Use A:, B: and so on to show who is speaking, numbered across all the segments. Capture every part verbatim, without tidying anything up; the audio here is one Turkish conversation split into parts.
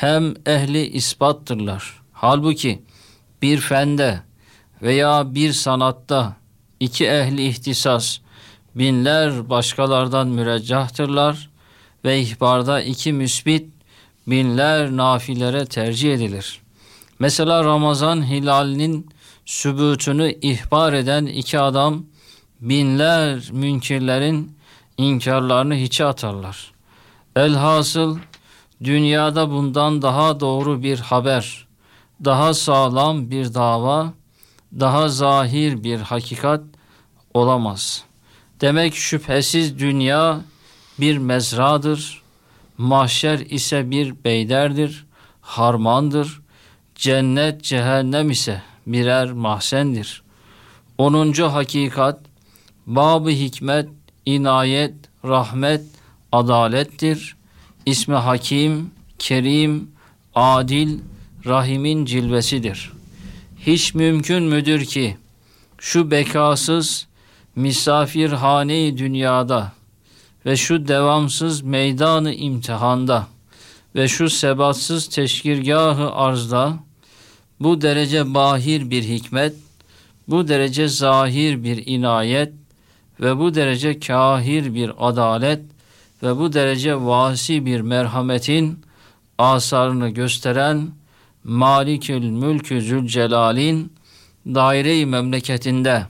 A: hem ehli ispattırlar. Halbuki bir fende veya bir sanatta iki ehli ihtisas binler başkalardan müreccahtırlar ve ihbarda iki müsbit binler nafilere tercih edilir. Mesela Ramazan hilalinin sübutunu ihbar eden iki adam binler münkirlerin inkarlarını hiçe atarlar. Elhasıl dünyada bundan daha doğru bir haber, daha sağlam bir dava, daha zahir bir hakikat olamaz. Demek şüphesiz dünya bir mezradır, mahşer ise bir beyderdir, harmandır, cennet cehennem ise birer mahzendir. Onuncu hakikat, bab-ı hikmet, inayet, rahmet, adalettir. İsmi Hakim, Kerim, Adil, Rahim'in cilvesidir. Hiç mümkün müdür ki şu bekasız misafirhane-i dünyada ve şu devamsız meydanı imtihanda ve şu sebatsız teşkirgahı arzda bu derece bahir bir hikmet, bu derece zahir bir inayet ve bu derece kahir bir adalet ve bu derece vasi bir merhametin asarını gösteren Malikül Mülkü Zülcelal'in daire-i memleketinde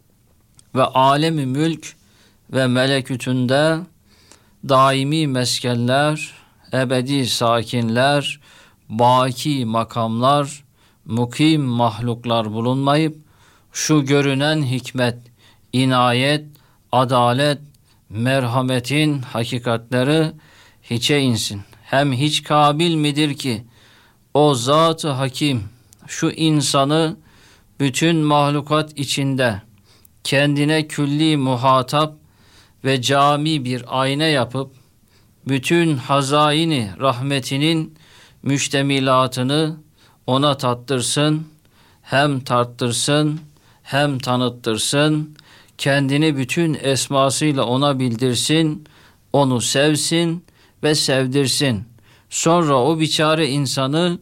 A: ve alemi mülk ve melekütünde daimi meskenler, ebedi sakinler, baki makamlar, mukim mahluklar bulunmayıp şu görünen hikmet, inayet, adalet, merhametin hakikatleri hiçe insin. Hem hiç kabil midir ki o zat-ı hakim şu insanı bütün mahlukat içinde kendine külli muhatap ve cami bir ayna yapıp bütün hazaini rahmetinin müştemilatını ona tattırsın, hem tarttırsın, hem tanıttırsın, kendini bütün esmasıyla ona bildirsin, onu sevsin ve sevdirsin. Sonra o biçare insanı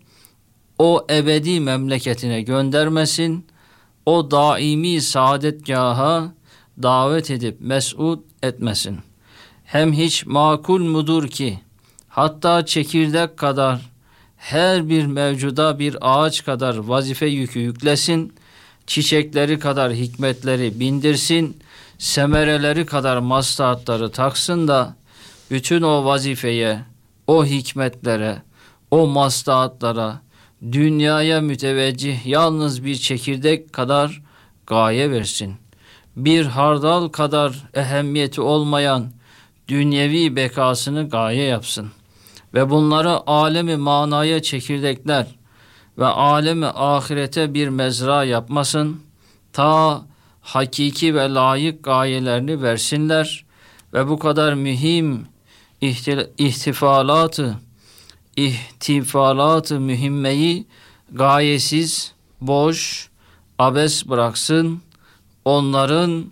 A: o ebedi memleketine göndermesin, o daimi saadetgaha davet edip mes'ud etmesin. Hem hiç makul mudur ki hatta çekirdek kadar her bir mevcuda bir ağaç kadar vazife yükü yüklesin, çiçekleri kadar hikmetleri bindirsin, semereleri kadar maslahatları taksın da bütün o vazifeye, o hikmetlere, o maslahatlara, dünyaya müteveccih yalnız bir çekirdek kadar gaye versin. Bir hardal kadar ehemmiyeti olmayan dünyevi bekasını gaye yapsın. Ve bunları alemi manaya çekirdekler ve alemi ahirete bir mezra yapmasın. Ta hakiki ve layık gayelerini versinler ve bu kadar mühim ihtifalatı, ihtifalatı mühimmeyi gayesiz, boş, abes bıraksın. Onların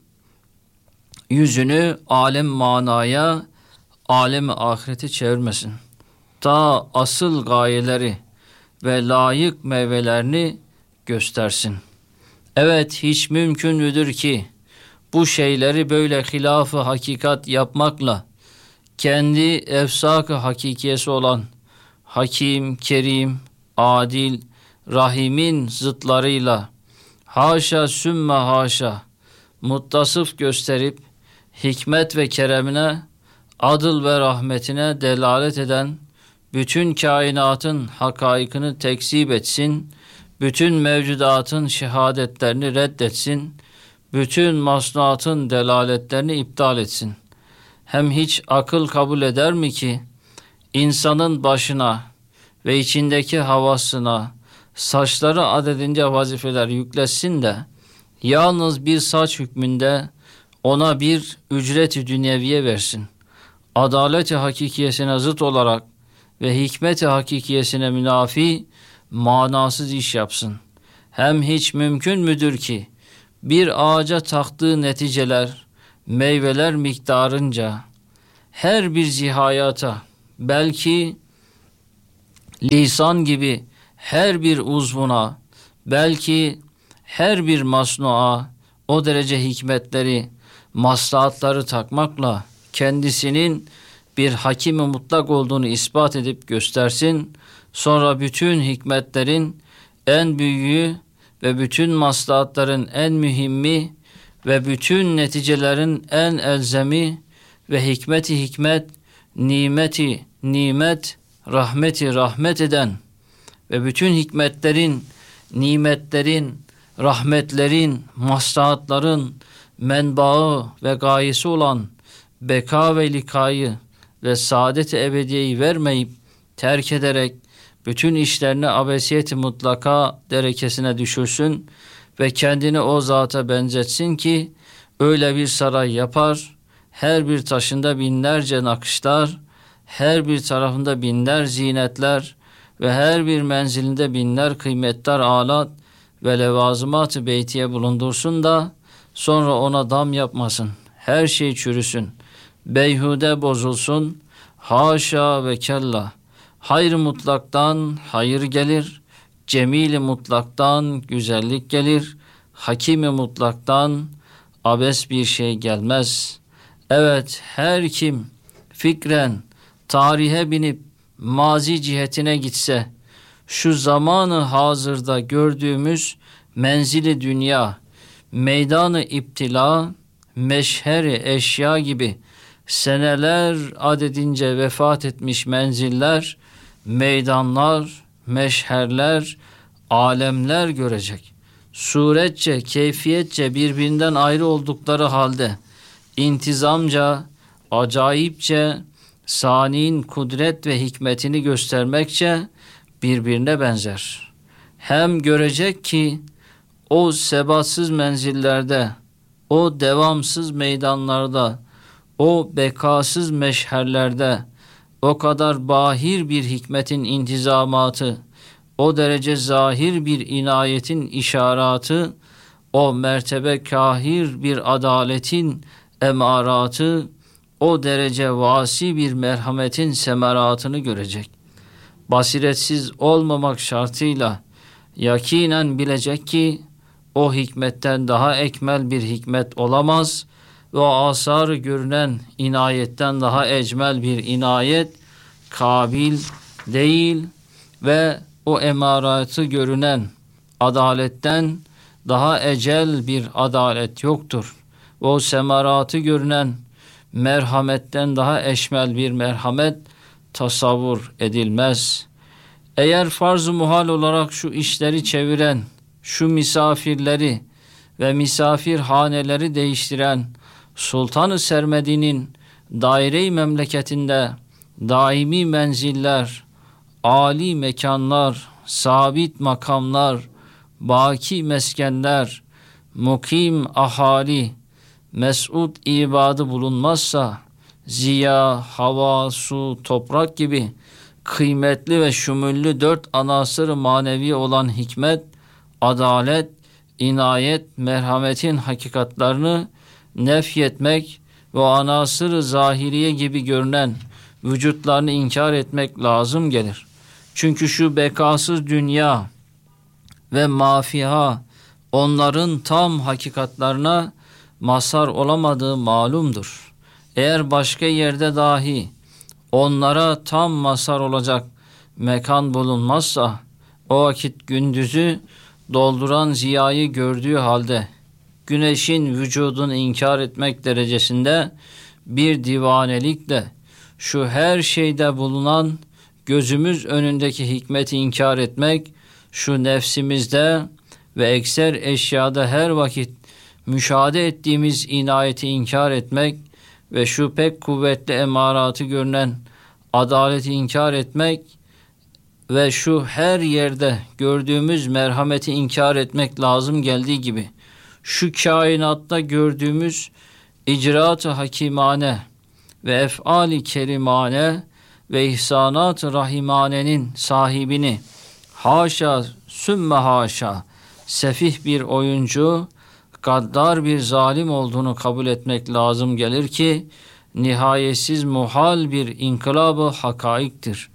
A: yüzünü alem manaya, alem-i ahirete çevirmesin. Ta asıl gayeleri ve layık meyvelerini göstersin. Evet, hiç mümkün müdür ki bu şeyleri böyle hilaf-ı hakikat yapmakla kendi efsak-ı hakikiyesi olan Hakim, Kerim, Adil, Rahim'in zıtlarıyla haşa sümme haşa muttasıf gösterip hikmet ve keremine, adıl ve rahmetine delalet eden bütün kainatın hakaikını tekzip etsin, bütün mevcudatın şehadetlerini reddetsin, bütün masnuatın delaletlerini iptal etsin. Hem hiç akıl kabul eder mi ki insanın başına ve içindeki havasına saçları adedince vazifeler yüklesin de yalnız bir saç hükmünde ona bir ücret-i dünyeviye versin. Adalet-i hakikiyesine zıt olarak ve hikmet-i hakikiyesine münafi manasız iş yapsın. Hem hiç mümkün müdür ki bir ağaca taktığı neticeler, meyveler miktarınca her bir zihayata, belki lisan gibi her bir uzvuna, belki her bir masnuğa o derece hikmetleri, maslahatları takmakla kendisinin bir hakimi mutlak olduğunu ispat edip göstersin. Sonra bütün hikmetlerin en büyüğü ve bütün maslahatların en mühimmi ve bütün neticelerin en elzemi ve hikmeti hikmet, nimeti nimet, rahmeti rahmet eden ve bütün hikmetlerin, nimetlerin, rahmetlerin, maslahatların menbaı ve gayesi olan beka ve likayı ve saadet-i ebediyeyi vermeyip terk ederek bütün işlerini abesiyeti mutlaka derekesine düşürsün ve kendini o zata benzetsin ki öyle bir saray yapar, her bir taşında binlerce nakışlar, her bir tarafında binler zinetler ve her bir menzilinde binler kıymetli alat ve levazımat-ı beytiye bulundursun da sonra ona dam yapmasın, her şey çürüsün, beyhude bozulsun, haşa ve kella. Hayır mutlaktan hayır gelir, cemil-i mutlaktan güzellik gelir, hakim-i mutlaktan abes bir şey gelmez. Evet, her kim fikren tarihe binip mazi cihetine gitse, şu zamanı hazırda gördüğümüz menzili dünya, meydanı iptila, meşheri eşya gibi seneler adedince vefat etmiş menziller, meydanlar, meşherler, alemler görecek. Suretçe, keyfiyetçe birbirinden ayrı oldukları halde intizamca, acayipçe, sani'nin kudret ve hikmetini göstermekçe birbirine benzer. Hem görecek ki o sebatsız menzillerde, o devamsız meydanlarda, o bekasız meşherlerde o kadar bahir bir hikmetin intizamatı, o derece zahir bir inayetin işaratı, o mertebe kahir bir adaletin emaratı, o derece vasi bir merhametin semeratını görecek. Basiretsiz olmamak şartıyla yakinen bilecek ki o hikmetten daha ekmel bir hikmet olamaz ve o asarı görünen inayetten daha ecmel bir inayet kabil değil ve o emaratı görünen adaletten daha ecel bir adalet yoktur. O semaratı görünen merhametten daha eşmel bir merhamet tasavvur edilmez. Eğer farz-ı muhal olarak şu işleri çeviren, şu misafirleri ve misafirhaneleri değiştiren Sultan-ı Sermedi'nin daire-i memleketinde daimi menziller, âli mekanlar, sabit makamlar, baki meskenler, mukim ahali, mes'ud ibadı bulunmazsa, ziya, hava, su, toprak gibi kıymetli ve şumüllü dört anasır manevi olan hikmet, adalet, inayet, merhametin hakikatlarını nefyetmek ve o anasır-ı zahiriye gibi görünen vücutlarını inkar etmek lazım gelir. Çünkü şu bekasız dünya ve mafiha onların tam hakikatlarına mazhar olamadığı malumdur. Eğer başka yerde dahi onlara tam mazhar olacak mekan bulunmazsa o vakit gündüzü dolduran ziyayı gördüğü halde güneşin vücudunu inkar etmek derecesinde bir divanelikle şu her şeyde bulunan gözümüz önündeki hikmeti inkar etmek, şu nefsimizde ve ekser eşyada her vakit müşahede ettiğimiz inayeti inkar etmek ve şu pek kuvvetli emaratı görünen adaleti inkar etmek ve şu her yerde gördüğümüz merhameti inkar etmek lazım geldiği gibi şu kainatta gördüğümüz icraat-ı hakimane ve ef'al-i kerimane ve ihsanat-ı rahimanenin sahibini haşa sümme haşa sefih bir oyuncu, gaddar bir zalim olduğunu kabul etmek lazım gelir ki nihayetsiz muhal bir inkılab-ı hakaiktir.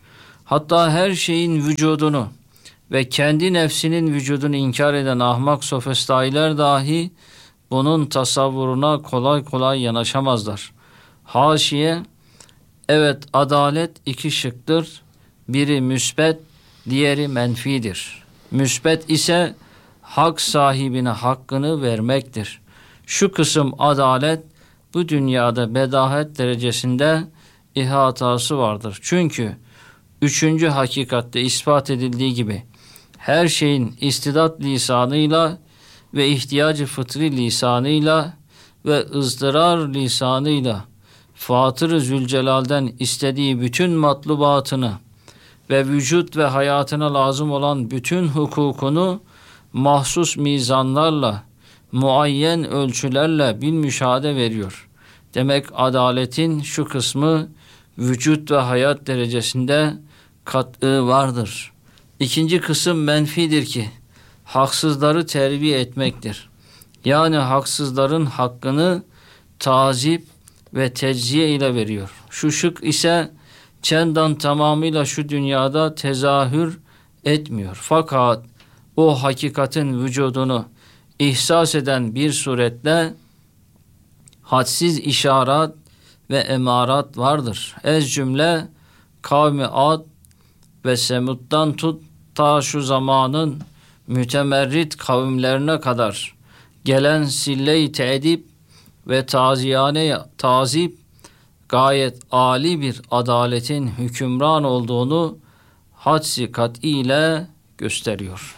A: Hatta her şeyin vücudunu ve kendi nefsinin vücudunu inkar eden ahmak sofistailer dahi bunun tasavvuruna kolay kolay yanaşamazlar. Haşiye, evet adalet iki şıktır. Biri müsbet, diğeri menfidir. Müsbet ise hak sahibine hakkını vermektir. Şu kısım adalet bu dünyada bedahet derecesinde ihatası vardır. Çünkü üçüncü hakikatte ispat edildiği gibi her şeyin istidat lisanıyla ve ihtiyacı fıtri lisanıyla ve ızdırar lisanıyla Fatır-ı Zülcelal'den istediği bütün matlubatını ve vücut ve hayatına lazım olan bütün hukukunu mahsus mizanlarla, muayyen ölçülerle bil müşahede veriyor. Demek adaletin şu kısmı vücut ve hayat derecesinde kat'ı vardır. İkinci kısım menfidir ki haksızları terbiye etmektir. Yani haksızların hakkını tazip ve tecziye ile veriyor. Şu şık ise çendan tamamıyla şu dünyada tezahür etmiyor. Fakat o hakikatin vücudunu ihsas eden bir suretle hadsiz işaret ve emarat vardır. Ez cümle kavmi Ad ve Semud'dan tut ta şu zamanın mütemerrit kavimlerine kadar gelen sille-i teedip ve taziyane tazip gayet âli bir adaletin hükümran olduğunu hadsi kat'i ile gösteriyor.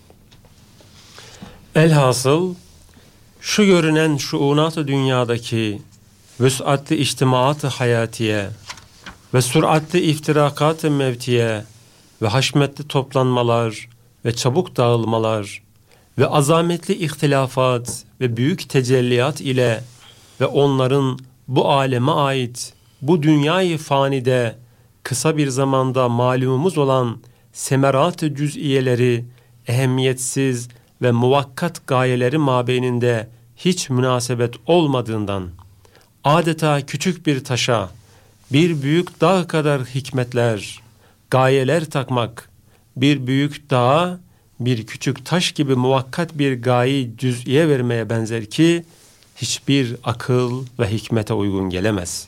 B: Elhasıl şu görünen şuunat-ı dünyadaki vüs'atli içtimaat-ı hayatiye ve süratli iftirakat-ı mevtiye ve haşmetli toplanmalar ve çabuk dağılmalar ve azametli ihtilafat ve büyük tecelliyat ile ve onların bu aleme ait bu dünyayı fanide kısa bir zamanda malumumuz olan semerat-ı cüz'iyeleri ehemmiyetsiz ve muvakkat gayeleri mabeyninde hiç münasebet olmadığından adeta küçük bir taşa bir büyük dağ kadar hikmetler, gayeler takmak, bir büyük dağa bir küçük taş gibi muvakkat bir gaye cüz'iye vermeye benzer ki hiçbir akıl ve hikmete uygun gelemez.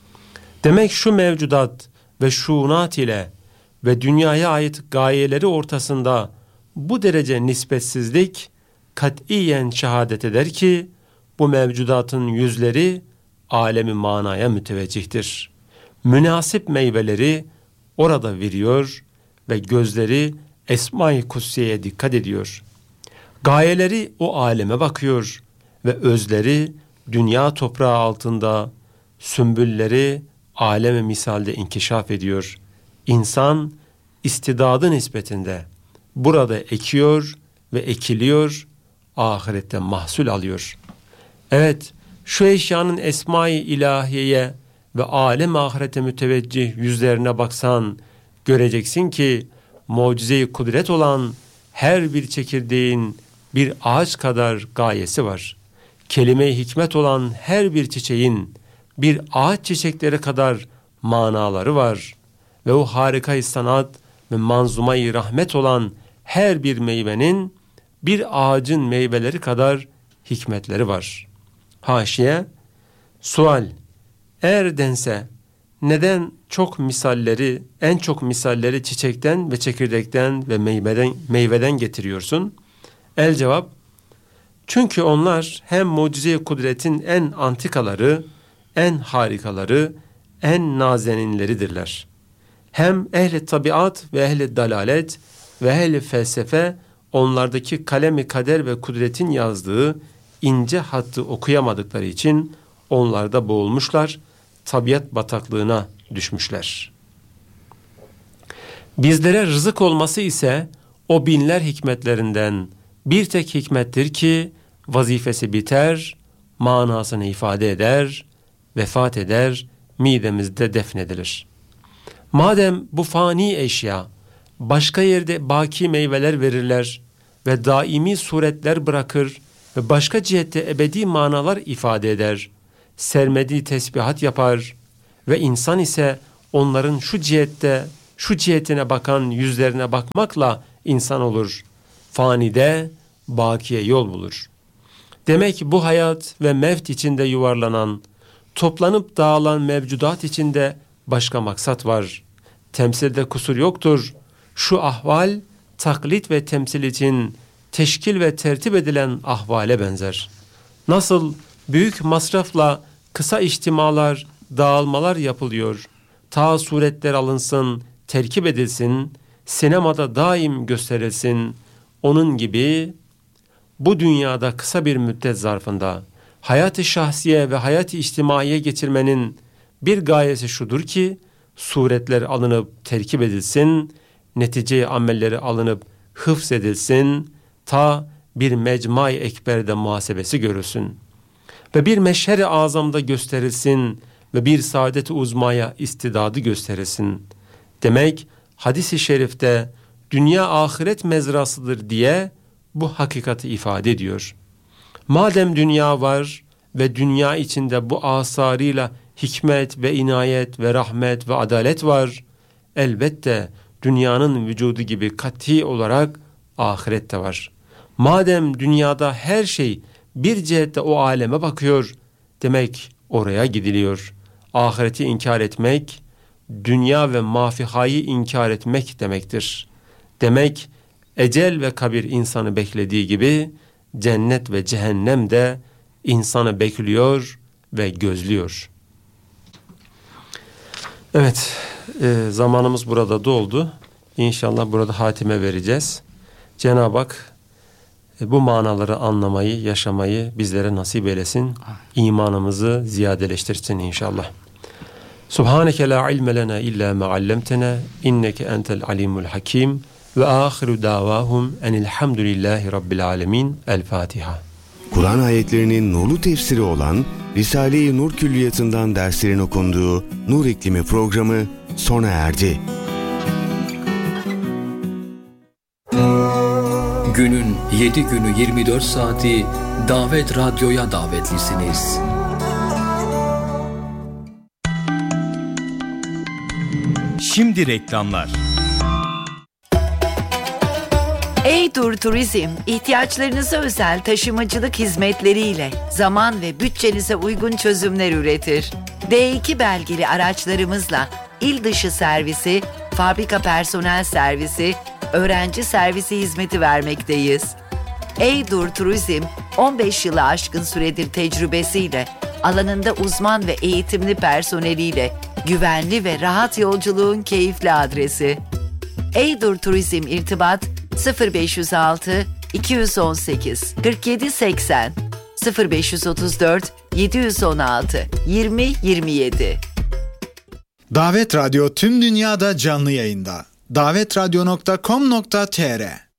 B: Demek şu mevcudat ve şuunat ile ve dünyaya ait gayeleri ortasında bu derece nispetsizlik katiyen şehadet eder ki bu mevcudatın yüzleri alemi manaya müteveccihtir. Münasip meyveleri orada veriyor ve gözleri Esma-i Kutsiye'ye dikkat ediyor. Gayeleri o aleme bakıyor ve özleri dünya toprağı altında, sümbülleri aleme misalde inkişaf ediyor. İnsan istidadı nispetinde burada ekiyor ve ekiliyor, ahirette mahsul alıyor. Evet, şu eşyanın esma-i ilahiyeye ve alem ahirete müteveccih yüzlerine baksan, göreceksin ki mucize-i kudret olan her bir çekirdeğin bir ağaç kadar gayesi var. Kelime-i hikmet olan her bir çiçeğin bir ağaç çiçekleri kadar manaları var. Ve o harika-i sanat ve manzuma-i rahmet olan her bir meyvenin bir ağacın meyveleri kadar hikmetleri var. Haşiye, sual, eğer dense neden çok misalleri, en çok misalleri çiçekten ve çekirdekten ve meyveden, meyveden getiriyorsun? El cevap, çünkü onlar hem mucize-i kudretin en antikaları, en harikaları, en nazeninleridirler. Hem ehli tabiat ve ehli dalalet ve ehli felsefe onlardaki kalem-i kader ve kudretin yazdığı ince hattı okuyamadıkları için onlarda boğulmuşlar, tabiat bataklığına düşmüşler. Bizlere rızık olması ise o binler hikmetlerinden bir tek hikmettir ki vazifesi biter, manasını ifade eder, vefat eder, midemizde defnedilir. Madem bu fani eşya başka yerde baki meyveler verirler ve daimi suretler bırakır ve başka cihette ebedi manalar ifade eder, sermedi tesbihat yapar ve insan ise onların şu cihette şu cihetine bakan yüzlerine bakmakla insan olur. Fanide bakiye yol bulur. Demek bu hayat ve mevt içinde yuvarlanan, toplanıp dağılan mevcudat içinde başka maksat var. Temsilde kusur yoktur. Şu ahval taklit ve temsil için teşkil ve tertip edilen ahvale benzer. Nasıl büyük masrafla kısa içtimalar, dağılmalar yapılıyor. Ta suretler alınsın, terkip edilsin, sinemada daim gösterilsin. Onun gibi bu dünyada kısa bir müddet zarfında hayat-ı şahsiye ve hayat-ı içtimaiye geçirmenin bir gayesi şudur ki, suretler alınıp terkip edilsin, netice-i amelleri alınıp hıfz edilsin, ta bir mecmai ekberde muhasebesi görülsün. Ve bir meşher-i azamda gösterilsin ve bir saadet-i uzmaya istidadı gösterilsin. Demek hadis-i şerifte dünya ahiret mezrasıdır diye bu hakikati ifade ediyor. Madem dünya var ve dünya içinde bu asarıyla hikmet ve inayet ve rahmet ve adalet var, elbette dünyanın vücudu gibi kat'i olarak ahirette var. Madem dünyada her şey bir cihette o aleme bakıyor, demek oraya gidiliyor. Ahireti inkar etmek, dünya ve mafihayı inkar etmek demektir. Demek ecel ve kabir insanı beklediği gibi cennet ve cehennem de insanı bekliyor ve gözlüyor. Evet, e, zamanımız burada doldu. İnşallah burada hatime vereceğiz. Cenab-ı Hak e, bu manaları anlamayı, yaşamayı bizlere nasip eylesin. İmanımızı ziyadeleştirsin inşallah. Subhaneke la ilme lena illa ma allamtena inneke entel alimul hakim ve ahiru davahum enilhamdülillahi rabbil alemin. El Fatiha.
C: Kur'an ayetlerinin nurlu tefsiri olan Risale-i Nur Külliyatı'ndan derslerin okunduğu Nur İklimi programı sona erdi.
D: Günün yedi günü yirmi dört saati Davet Radyo'ya davetlisiniz.
E: Şimdi reklamlar.
F: Eydur Turizm, ihtiyaçlarınıza özel taşımacılık hizmetleriyle zaman ve bütçenize uygun çözümler üretir. D iki belgeli araçlarımızla il dışı servisi, fabrika personel servisi, öğrenci servisi hizmeti vermekteyiz. Eydur Turizm, on beş yılı aşkın süredir tecrübesiyle, alanında uzman ve eğitimli personeliyle güvenli ve rahat yolculuğun keyifli adresi. Eydur Turizm irtibat sıfır beş yüz altı iki yüz on sekiz kırk yedi seksen sıfır beş yüz otuz dört yedi yüz on altı yirmi yirmi yedi.
G: Davet Radyo tüm dünyada canlı yayında. davet radyo nokta com nokta tr